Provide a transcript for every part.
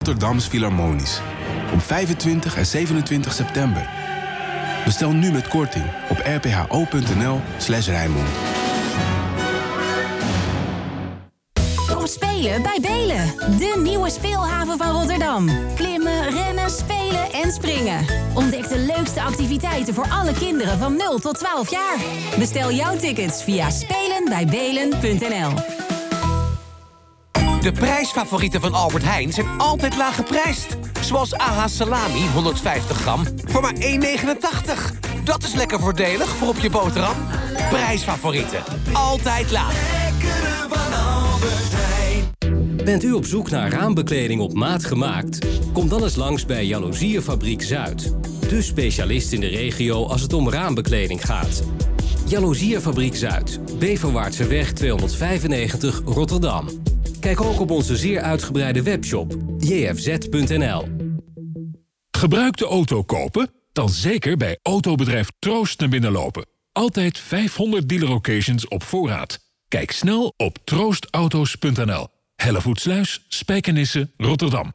Rotterdams Philharmonisch. Op 25 en 27 september. Bestel nu met korting op rpho.nl/Rijnmond. Kom spelen bij Belen, de nieuwe speelhaven van Rotterdam. Klimmen, rennen, spelen en springen. Ontdek de leukste activiteiten voor alle kinderen van 0 tot 12 jaar. Bestel jouw tickets via spelenbijbelen.nl. De prijsfavorieten van Albert Heijn zijn altijd laag geprijsd. Zoals AH Salami, 150 gram, voor maar €1,89. Dat is lekker voordelig voor op je boterham. Prijsfavorieten, altijd laag. Lekkere van Albert Heijn. Bent u op zoek naar raambekleding op maat gemaakt? Kom dan eens langs bij Jaloeziefabriek Zuid. De specialist in de regio als het om raambekleding gaat. Jaloeziefabriek Zuid, Beverwaartseweg 295 Rotterdam. Kijk ook op onze zeer uitgebreide webshop jfz.nl. Gebruikte auto kopen? Dan zeker bij autobedrijf Troost naar binnen lopen. Altijd 500 dealer-occasions op voorraad. Kijk snel op troostauto's.nl. Hellevoetsluis, Spijkenisse, Rotterdam.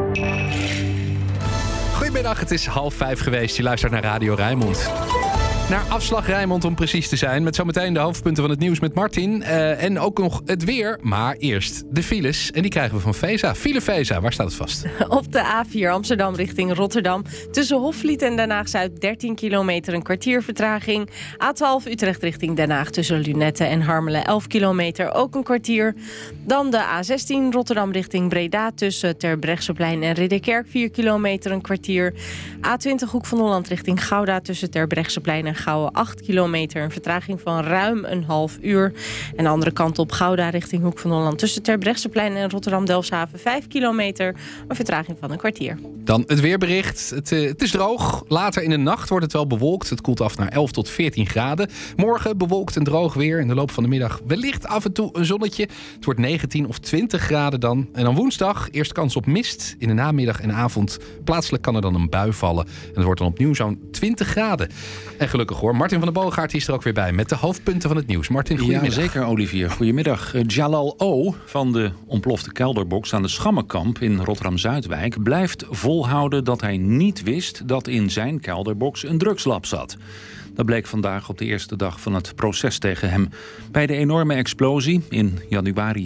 Goedemiddag, het is 4:30 geweest. Je luistert naar Radio Rijnmond. Naar Afslag Rijnmond om precies te zijn. Met zometeen de hoofdpunten van het nieuws met Martin. En ook nog het weer. Maar eerst de files. En die krijgen we van Feza. File, waar staat het vast? Op de A4 Amsterdam richting Rotterdam. Tussen Hofvliet en Den Haag-Zuid 13 kilometer, een kwartier vertraging. A12 Utrecht richting Den Haag tussen Lunetten en Harmelen 11 kilometer, ook een kwartier. Dan de A16 Rotterdam richting Breda tussen Terbrechtseplein en Ridderkerk 4 kilometer, een kwartier. A20 Hoek van Holland richting Gouda tussen Terbrechtseplein en Gouwen 8 kilometer, een vertraging van ruim een half uur. En de andere kant op Gouda richting Hoek van Holland tussen Terbrechtseplein en Rotterdam-Delfshaven 5 kilometer, een vertraging van een kwartier. Dan het weerbericht. Het is droog. Later in de nacht wordt het wel bewolkt. Het koelt af naar 11 tot 14 graden. Morgen bewolkt en droog weer. In de loop van de middag wellicht af en toe een zonnetje. Het wordt 19 of 20 graden dan. En dan woensdag eerst kans op mist. In de namiddag en avond plaatselijk kan er dan een bui vallen. En het wordt dan opnieuw zo'n 20 graden. En gelukkig hoor, Martin van der Boogaard is er ook weer bij met de hoofdpunten van het nieuws. Martin, goedemiddag. Ja, zeker Olivier. Goedemiddag. Jalal O. van de ontplofte kelderbox aan de Schammenkamp in Rotterdam-Zuidwijk blijft volhouden dat hij niet wist dat in zijn kelderbox een drugslab zat. Dat bleek vandaag op de eerste dag van het proces tegen hem. Bij de enorme explosie in januari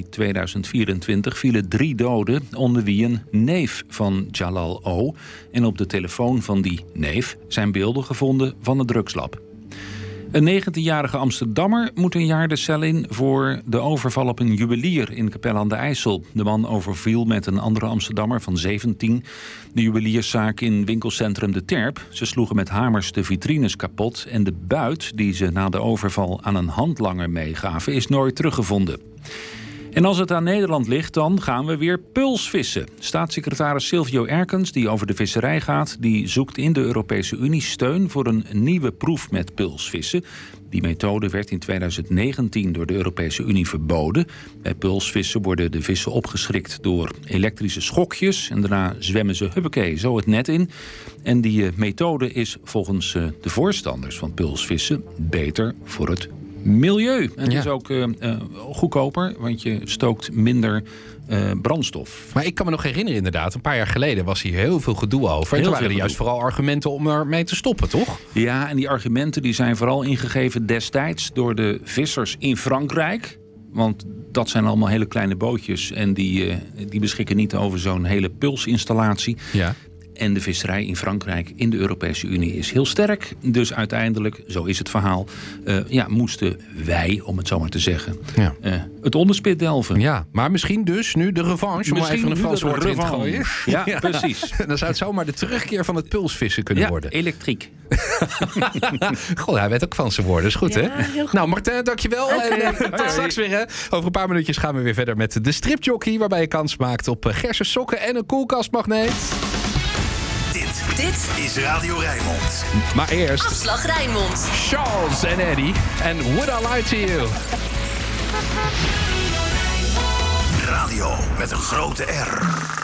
2024 vielen 3 doden, onder wie een neef van Jalal O. En op de telefoon van die neef zijn beelden gevonden van het drugslab. Een 19-jarige Amsterdammer moet een jaar de cel in voor de overval op een juwelier in Capelle aan de IJssel. De man overviel met een andere Amsterdammer van 17 de juwelierszaak in winkelcentrum De Terp. Ze sloegen met hamers de vitrines kapot en de buit die ze na de overval aan een handlanger meegaven is nooit teruggevonden. En als het aan Nederland ligt, dan gaan we weer pulsvissen. Staatssecretaris Silvio Erkens, die over de visserij gaat, die zoekt in de Europese Unie steun voor een nieuwe proef met pulsvissen. Die methode werd in 2019 door de Europese Unie verboden. Bij pulsvissen worden de vissen opgeschrikt door elektrische schokjes en daarna zwemmen ze, huppakee, zo het net in. En die methode is volgens de voorstanders van pulsvissen beter voor het milieu. En het is ook goedkoper, want je stookt minder brandstof. Maar ik kan me nog herinneren inderdaad, een paar jaar geleden was hier heel veel gedoe over. En toen waren er juist vooral argumenten om ermee te stoppen, toch? Ja, en die argumenten die zijn vooral ingegeven destijds door de vissers in Frankrijk. Want dat zijn allemaal hele kleine bootjes en die beschikken niet over zo'n hele pulsinstallatie. Ja. En de visserij in Frankrijk in de Europese Unie is heel sterk. Dus uiteindelijk, zo is het verhaal, moesten wij, om het zo maar te zeggen, het onderspit delven. Ja, maar misschien dus nu de revanche, om even een Frans woord in te gooien. Ja, precies. Dan zou het zomaar de terugkeer van het pulsvissen kunnen worden. Elektriek. God, hij weet ook van zijn woorden. Is goed, hè? Nou, Martin, dankjewel. Okay. En tot straks weer, hè. Over een paar minuutjes gaan we weer verder met de stripjockey, waarbij je kans maakt op Gerse sokken en een koelkastmagneet. Dit is Radio Rijnmond. Maar eerst Afslag Rijnmond. Charles en Eddie en Would I Lie to You. Radio met een grote R.